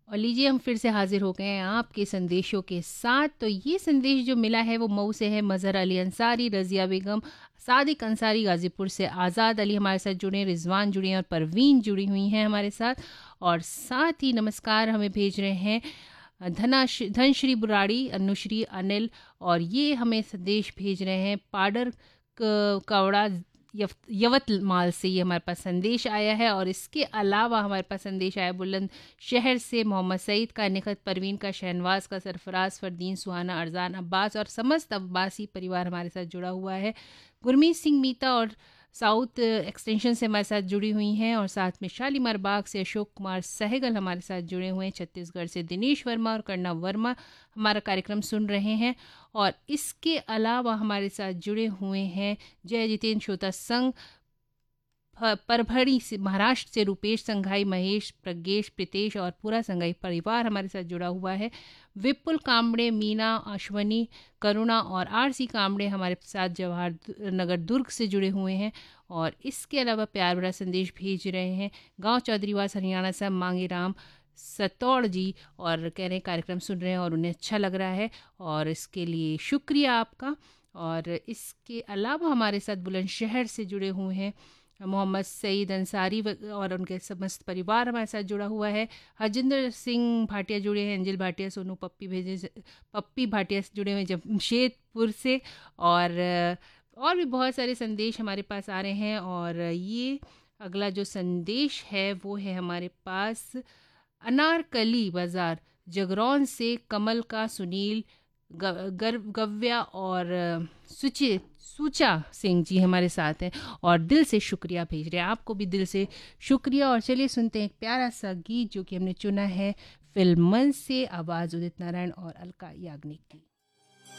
और लीजिए हम फिर से हाजिर हो गए हैं आपके संदेशों के साथ। तो ये संदेश जो मिला है वो मऊ से है। मज़हर अली अंसारी, रज़िया बेगम, सादिक अंसारी गाज़ीपुर से, आज़ाद अली हमारे साथ जुड़े, रिजवान जुड़ी हैं और परवीन जुड़ी हुई हैं हमारे साथ। और साथ ही नमस्कार हमें भेज रहे हैं धनश्री बुराड़ी, अनुश्री, अनिल। और ये हमें संदेश भेज रहे हैं पाडर कवड़ा यवतमाल से। ये हमारे पास संदेश आया है। और इसके अलावा हमारे पास संदेश आया बुलंद शहर से मोहम्मद सईद का, निखत परवीन का, शहनवाज का, सरफराज, फरदीन, सुहाना, अरजान, अब्बास और समस्त अब्बासी परिवार हमारे साथ जुड़ा हुआ है। गुरमीत सिंह मीता और साउथ एक्सटेंशन से हमारे साथ जुड़ी हुई हैं। और साथ में शालीमार बाग से अशोक कुमार सहगल हमारे साथ जुड़े हुए हैं। छत्तीसगढ़ से दिनेश वर्मा और कर्णा वर्मा हमारा कार्यक्रम सुन रहे हैं। और इसके अलावा हमारे साथ जुड़े हुए हैं जय जितेंद्र श्रोता संघ परभणी से, महाराष्ट्र से रूपेश संघाई, महेश, प्रज्ञेश, प्रीतेश और पूरा संघाई परिवार हमारे साथ जुड़ा हुआ है। विपुल कामड़े, मीना, अश्वनी, करुणा और आरसी कामड़े हमारे साथ जवाहर नगर दुर्ग से जुड़े हुए हैं। और इसके अलावा प्यार भरा संदेश भेज रहे हैं गांव चौधरीवास हरियाणा से मांगे राम सतौड़ जी। और कह रहे हैं कार्यक्रम सुन रहे हैं और उन्हें अच्छा लग रहा है और इसके लिए शुक्रिया आपका। और इसके अलावा हमारे साथ बुलंदशहर से जुड़े हुए हैं मोहम्मद सईद अंसारी और उनके समस्त परिवार हमारे साथ जुड़ा हुआ है। हरजिंदर सिंह भाटिया जुड़े हैं, अंजिल भाटिया, सोनू पप्पी भाटिया से जुड़े हुए हैं जमशेदपुर से। और भी बहुत सारे संदेश हमारे पास आ रहे हैं। और ये अगला जो संदेश है वो है हमारे पास अनारकली बाज़ार जगरौन से कमल का, सुनील, गव्या और सूचा सिंह जी हमारे साथ हैं और दिल से शुक्रिया भेज रहे हैं। आपको भी दिल से शुक्रिया। और चलिए सुनते हैं एक प्यारा सा गीत जो कि हमने चुना है फिल्म मन से, आवाज़ उदित नारायण और अलका याग्निक की।